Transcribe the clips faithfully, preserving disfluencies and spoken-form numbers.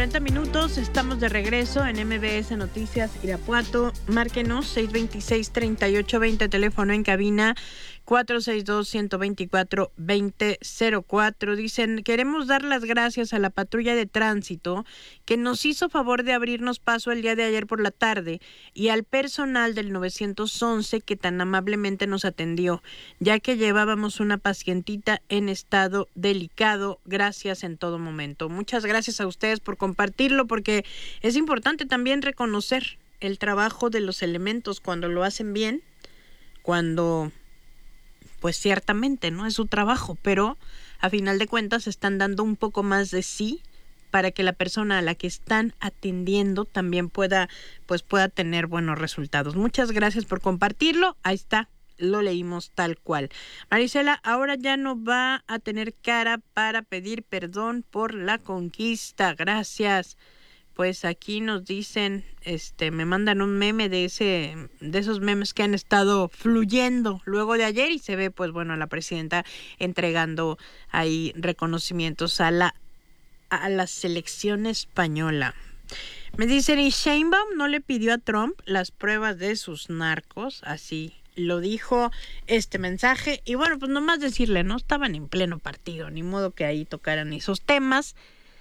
cuarenta minutos, estamos de regreso en M B S Noticias Irapuato. Márquenos seis dos seis, tres ocho dos cero, teléfono en cabina cuatro seis dos, uno dos cuatro, dos cero cero cuatro. Dicen, queremos dar las gracias a la patrulla de tránsito que nos hizo favor de abrirnos paso el día de ayer por la tarde y al personal del nueve once que tan amablemente nos atendió, ya que llevábamos una pacientita en estado delicado. Gracias en todo momento. Muchas gracias a ustedes por compartirlo, porque es importante también reconocer el trabajo de los elementos cuando lo hacen bien, cuando pues ciertamente no es su trabajo, pero a final de cuentas están dando un poco más de sí para que la persona a la que están atendiendo también pueda, pues pueda tener buenos resultados. Muchas gracias por compartirlo. Ahí está, lo leímos tal cual. Marisela, ahora ya no va a tener cara para pedir perdón por la conquista. Gracias. Pues aquí nos dicen, este, me mandan un meme de ese, de esos memes que han estado fluyendo luego de ayer y se ve, pues bueno, a la presidenta entregando ahí reconocimientos a la, a la selección española. Me dicen, ¿y Sheinbaum no le pidió a Trump las pruebas de sus narcos? Así lo dijo este mensaje. Y bueno, pues nomás decirle, no estaban en pleno partido, ni modo que ahí tocaran esos temas.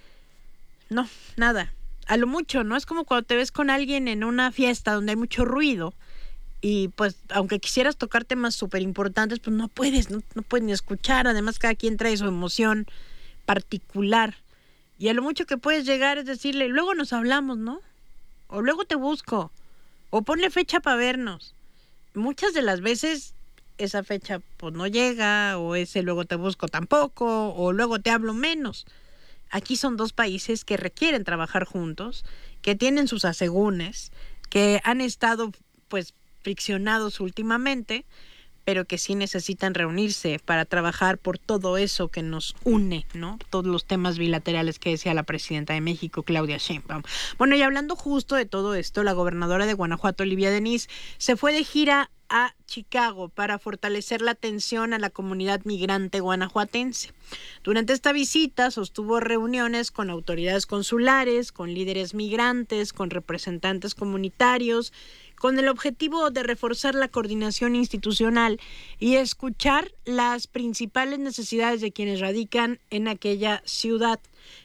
No, nada. A lo mucho, ¿no? Es como cuando te ves con alguien en una fiesta donde hay mucho ruido y pues aunque quisieras tocar temas súper importantes, pues no puedes, no, no puedes ni escuchar. Además, cada quien trae su emoción particular y a lo mucho que puedes llegar es decirle, luego nos hablamos, ¿no? O luego te busco, o ponle fecha para vernos. Muchas de las veces esa fecha pues no llega, o ese luego te busco tampoco, o luego te hablo menos. Aquí son dos países que requieren trabajar juntos, que tienen sus asegúnes, que han estado pues friccionados últimamente, pero que sí necesitan reunirse para trabajar por todo eso que nos une, ¿no? Todos los temas bilaterales que decía la presidenta de México, Claudia Sheinbaum. Bueno, y hablando justo de todo esto, la gobernadora de Guanajuato, Livia Denis, se fue de gira a Chicago para fortalecer la atención a la comunidad migrante guanajuatense. Durante esta visita sostuvo reuniones con autoridades consulares, con líderes migrantes, con representantes comunitarios, con el objetivo de reforzar la coordinación institucional y escuchar las principales necesidades de quienes radican en aquella ciudad,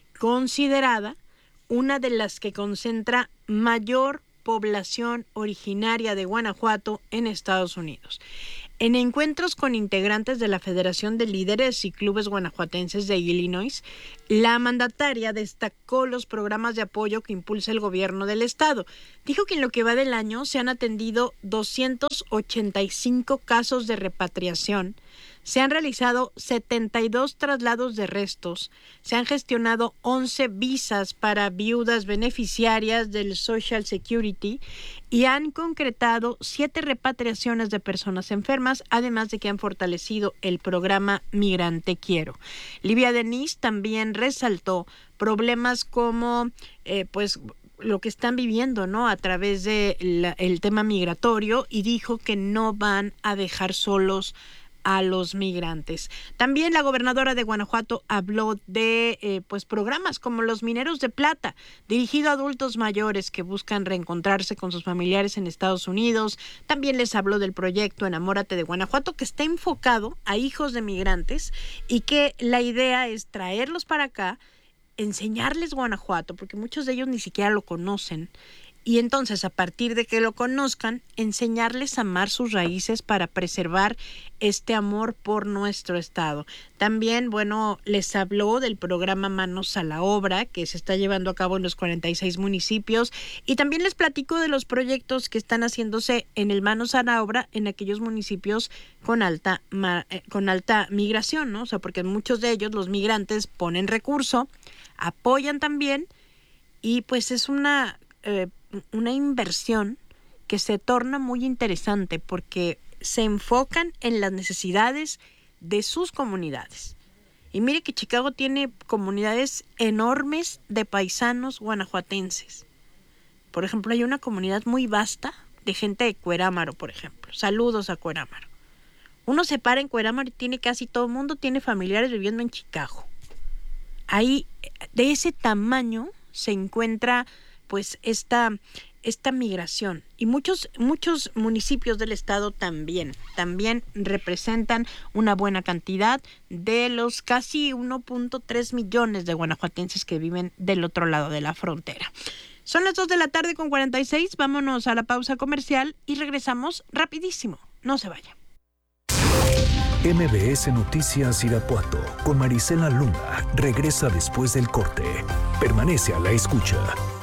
considerada una de las que concentra mayor población originaria de Guanajuato en Estados Unidos. En encuentros con integrantes de la Federación de Líderes y Clubes Guanajuatenses de Illinois, la mandataria destacó los programas de apoyo que impulsa el gobierno del estado. Dijo que en lo que va del año se han atendido doscientos ochenta y cinco casos de repatriación, se han realizado setenta y dos traslados de restos, se han gestionado once visas para viudas beneficiarias del Social Security y han concretado siete repatriaciones de personas enfermas, además de que han fortalecido el programa Migrante Quiero. Livia Denis también resaltó problemas como, eh, pues, lo que están viviendo, ¿no? A través de la, el tema migratorio, y dijo que no van a dejar solos a los migrantes. También la gobernadora de Guanajuato habló de eh, pues programas como los Mineros de Plata, dirigido a adultos mayores que buscan reencontrarse con sus familiares en Estados Unidos. También les habló del proyecto Enamórate de Guanajuato, que está enfocado a hijos de migrantes y que la idea es traerlos para acá, enseñarles Guanajuato, porque muchos de ellos ni siquiera lo conocen. Y entonces, a partir de que lo conozcan, enseñarles a amar sus raíces para preservar este amor por nuestro estado. También, bueno, les habló del programa Manos a la Obra, que se está llevando a cabo en los cuarenta y seis municipios. Y también les platico de los proyectos que están haciéndose en el Manos a la Obra en aquellos municipios con alta, con alta migración, ¿no? O sea, porque en muchos de ellos los migrantes ponen recurso, apoyan también, y pues es una... Eh, una inversión que se torna muy interesante porque se enfocan en las necesidades de sus comunidades. Y mire que Chicago tiene comunidades enormes de paisanos guanajuatenses. Por ejemplo, hay una comunidad muy vasta de gente de Cuerámaro, por ejemplo. Saludos a Cuerámaro. Uno se para en Cuerámaro y tiene casi todo el mundo, tiene familiares viviendo en Chicago. Ahí, de ese tamaño, se encuentra pues esta, esta migración, y muchos, muchos municipios del estado también, también representan una buena cantidad de los casi uno punto tres millones de guanajuatenses que viven del otro lado de la frontera. Son las dos de la tarde con cuarenta y seis, vámonos a la pausa comercial y regresamos rapidísimo, no se vaya. M B S Noticias Irapuato con Marisela Luna regresa después del corte. Permanece a la escucha.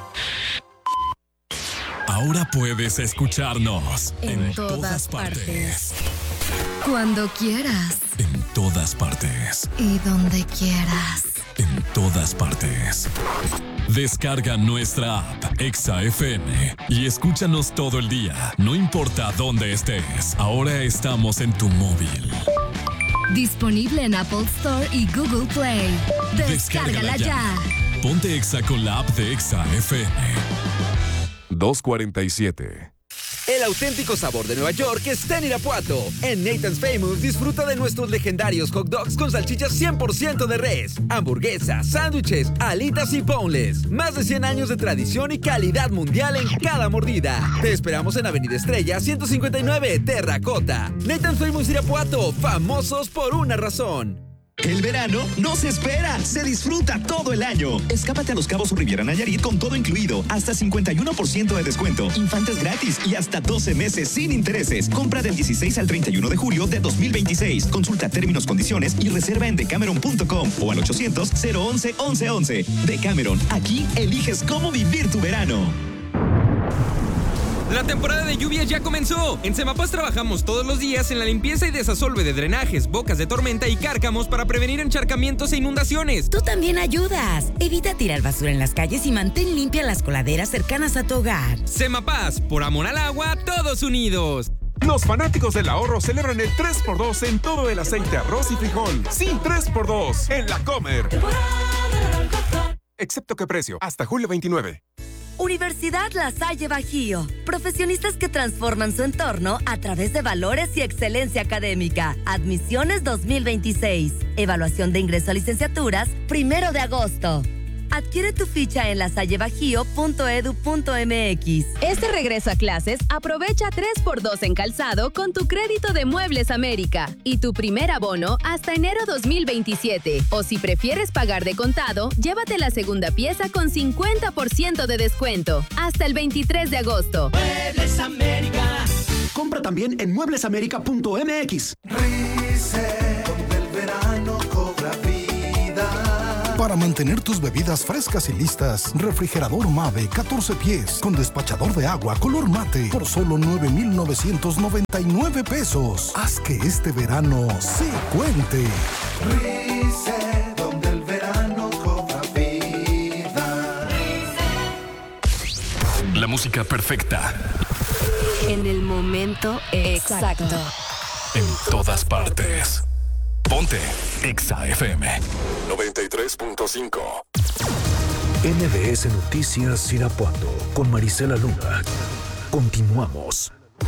Ahora puedes escucharnos en, en todas, todas partes. partes. Cuando quieras. En todas partes. Y donde quieras. En todas partes. Descarga nuestra app Exa F M y escúchanos todo el día, no importa dónde estés. Ahora estamos en tu móvil. Disponible en Apple Store y Google Play. Descárgala, Descárgala ya. ya. Ponte Exa con la app de Exa F M. dos cuarenta y siete. El auténtico sabor de Nueva York está en Irapuato. En Nathan's Famous disfruta de nuestros legendarios hot dogs con salchichas cien por ciento de res, hamburguesas, sándwiches, alitas y boneless. Más de cien años de tradición y calidad mundial en cada mordida. Te esperamos en Avenida Estrella ciento cincuenta y nueve, Terracota. Nathan's Famous Irapuato, famosos por una razón. El verano no se espera, se disfruta todo el año. Escápate a Los Cabos o Riviera Nayarit con todo incluido, hasta cincuenta y uno por ciento de descuento, infantes gratis y hasta doce meses sin intereses. Compra del dieciséis al treinta y uno de julio de dos mil veintiséis. Consulta términos, condiciones y reserva en decameron punto com o al ochocientos, cero once, once once. Decameron, aquí eliges cómo vivir tu verano. La temporada de lluvias ya comenzó. En Semapas trabajamos todos los días en la limpieza y desasolve de drenajes, bocas de tormenta y cárcamos para prevenir encharcamientos e inundaciones. Tú también ayudas. Evita tirar basura en las calles y mantén limpias las coladeras cercanas a tu hogar. Semapas, por amor al agua, todos unidos. Los fanáticos del ahorro celebran el tres por dos en todo el aceite, arroz y frijol. Sí, tres por dos en La Comer. Excepto que precio, hasta julio veintinueve. Universidad La Salle Bajío. Profesionistas que transforman su entorno a través de valores y excelencia académica. Admisiones dos mil veintiséis. Evaluación de ingreso a licenciaturas, primero de agosto. Adquiere tu ficha en lasallebajío punto edu punto mx. Este regreso a clases, aprovecha tres por dos en calzado con tu crédito de Muebles América y tu primer abono hasta enero dos mil veintisiete. O si prefieres pagar de contado, llévate la segunda pieza con cincuenta por ciento de descuento hasta el veintitrés de agosto. Muebles América. Compra también en muebles américa punto mx. Reset, donde el verano cobra vida. Para mantener tus bebidas frescas y listas, refrigerador Mave catorce pies con despachador de agua color mate por solo nueve mil novecientos noventa y nueve pesos. Haz que este verano se cuente. Reset, donde el verano cobra vida. La música perfecta. En el momento exacto. En todas partes. Ponte Exa F M noventa y tres punto cinco. M B S Noticias Irapuato con Marisela Luna. Continuamos.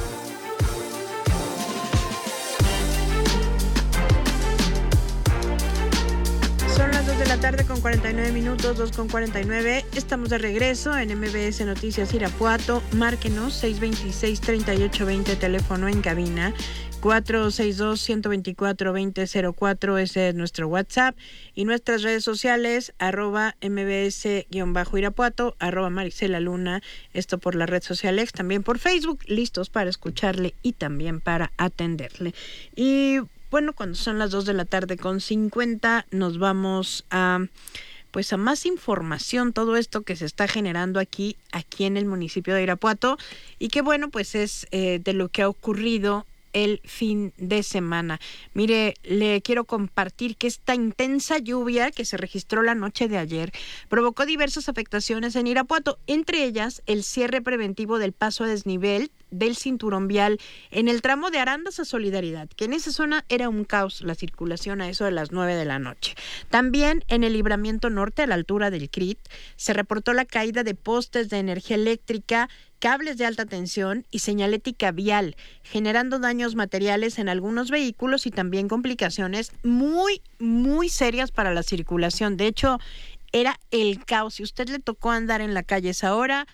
Son las dos de la tarde con cuarenta y nueve minutos, dos con cuarenta y nueve. Estamos de regreso en M B S Noticias Irapuato. Márquenos seis veintiséis, treinta y ocho veinte, teléfono en cabina. cuatro seis dos, uno dos cuatro, dos cero cero cuatro, ese es nuestro WhatsApp. Y nuestras redes sociales, arroba mbs-irapuato, arroba Marisela Luna, esto por la red social X, también por Facebook, listos para escucharle y también para atenderle. Y bueno, cuando son las dos de la tarde con cincuenta, nos vamos a... pues a más información, todo esto que se está generando aquí, aquí en el municipio de Irapuato, y que bueno, pues es eh, de lo que ha ocurrido el fin de semana. Mire, le quiero compartir que esta intensa lluvia que se registró la noche de ayer provocó diversas afectaciones en Irapuato, entre ellas el cierre preventivo del paso a desnivel del cinturón vial en el tramo de Arandas a Solidaridad, que en esa zona era un caos la circulación a eso de las nueve de la noche. También en el libramiento norte, a la altura del C R I T, se reportó la caída de postes de energía eléctrica, cables de alta tensión y señalética vial, generando daños materiales en algunos vehículos y también complicaciones muy, muy serias para la circulación. De hecho, era el caos. Si usted le tocó andar en la calle a esa hora,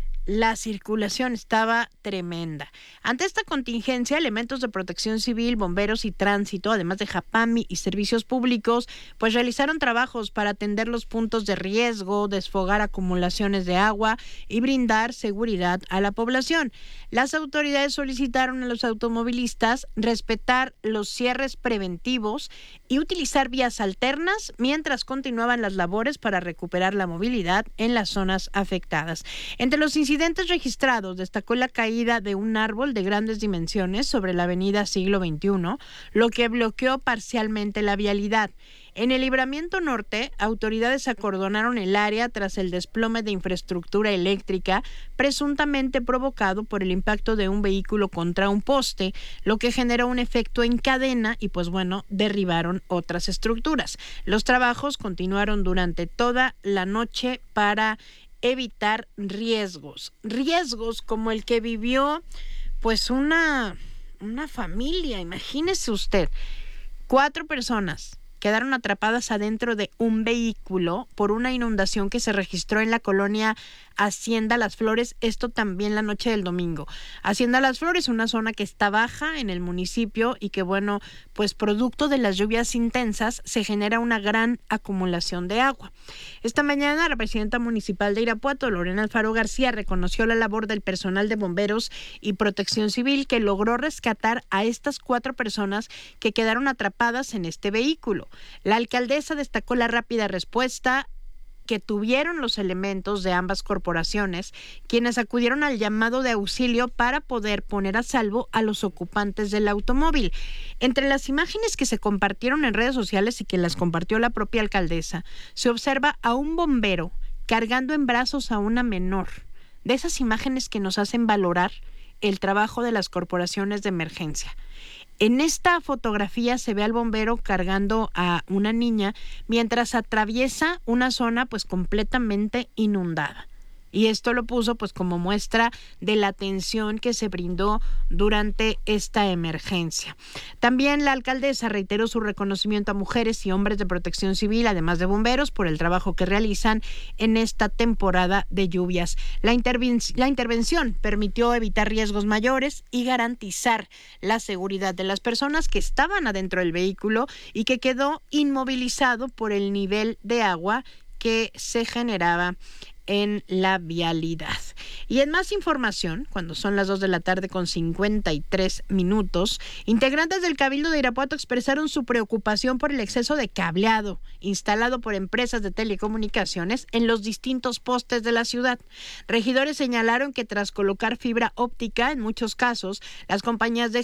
la circulación estaba tremenda. Ante esta contingencia, elementos de protección civil, bomberos y tránsito, además de Japami y servicios públicos, pues realizaron trabajos para atender los puntos de riesgo, desfogar acumulaciones de agua y brindar seguridad a la población. Las autoridades solicitaron a los automovilistas respetar los cierres preventivos y utilizar vías alternas mientras continuaban las labores para recuperar la movilidad en las zonas afectadas. Entre los incidentes registrados destacó la caída de un árbol de grandes dimensiones sobre la avenida Siglo veintiuno, lo que bloqueó parcialmente la vialidad. En el Libramiento Norte, autoridades acordonaron el área tras el desplome de infraestructura eléctrica presuntamente provocado por el impacto de un vehículo contra un poste, lo que generó un efecto en cadena y pues bueno, derribaron otras estructuras. Los trabajos continuaron durante toda la noche para evitar riesgos, riesgos como el que vivió pues una, una familia. Imagínese usted, cuatro personas quedaron atrapadas adentro de un vehículo por una inundación que se registró en la colonia Hacienda Las Flores, esto también la noche del domingo. Hacienda Las Flores, una zona que está baja en el municipio y que bueno, pues producto de las lluvias intensas se genera una gran acumulación de agua. Esta mañana la presidenta municipal de Irapuato, Lorena Alfaro García, reconoció la labor del personal de bomberos y protección civil que logró rescatar a estas cuatro personas que quedaron atrapadas en este vehículo. La alcaldesa destacó la rápida respuesta que tuvieron los elementos de ambas corporaciones, quienes acudieron al llamado de auxilio para poder poner a salvo a los ocupantes del automóvil. Entre las imágenes que se compartieron en redes sociales y que las compartió la propia alcaldesa, se observa a un bombero cargando en brazos a una menor. De esas imágenes que nos hacen valorar el trabajo de las corporaciones de emergencia. En esta fotografía se ve al bombero cargando a una niña mientras atraviesa una zona pues completamente inundada. Y esto lo puso pues como muestra de la atención que se brindó durante esta emergencia. También la alcaldesa reiteró su reconocimiento a mujeres y hombres de protección civil, además de bomberos, por el trabajo que realizan en esta temporada de lluvias. La, interven- la intervención permitió evitar riesgos mayores y garantizar la seguridad de las personas que estaban adentro del vehículo y que quedó inmovilizado por el nivel de agua que se generaba en la vialidad. Y en más información, cuando son las dos de la tarde con cincuenta y tres minutos, integrantes del Cabildo de Irapuato expresaron su preocupación por el exceso de cableado instalado por empresas de telecomunicaciones en los distintos postes de la ciudad. Regidores señalaron que tras colocar fibra óptica, en muchos casos, las compañías de